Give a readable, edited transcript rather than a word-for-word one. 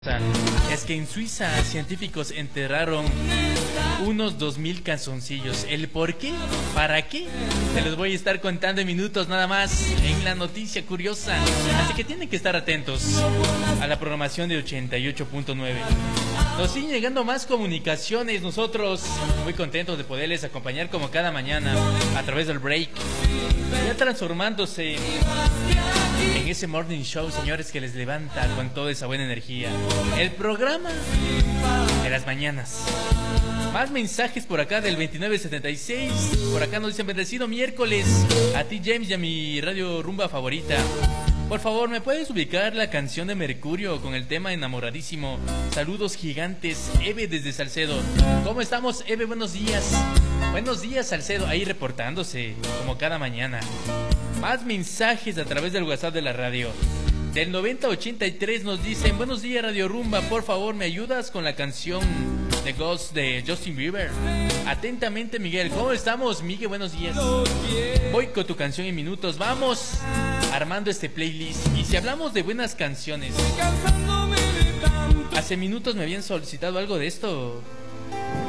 Es que en Suiza científicos enterraron unos 2000 calzoncillos. ¿El por qué? ¿Para qué? Se los voy a estar contando en minutos nada más en la noticia curiosa. Así que tienen que estar atentos a la programación de 88.9. Nos siguen llegando más comunicaciones. Nosotros muy contentos de poderles acompañar como cada mañana a través del break. Ya transformándose en ese morning show, señores, que les levanta con toda esa buena energía. El programa de las mañanas. Más mensajes por acá del 2976. Por acá nos dicen: bendecido miércoles a ti, James, y a mi radio rumba favorita. Por favor, ¿me puedes ubicar la canción de Mercurio con el tema Enamoradísimo? Saludos gigantes, Eve desde Salcedo. ¿Cómo estamos, Eve? Buenos días. Buenos días, Salcedo, ahí reportándose como cada mañana. Más mensajes a través del WhatsApp de la radio. Del 9083 nos dicen: buenos días, Radio Rumba, por favor, ¿me ayudas con la canción The Ghost de Justin Bieber? Atentamente, Miguel. ¿Cómo estamos, Miguel? Buenos días. Voy con tu canción en minutos. Vamos armando este playlist. Y si hablamos de buenas canciones, hace minutos me habían solicitado algo de esto.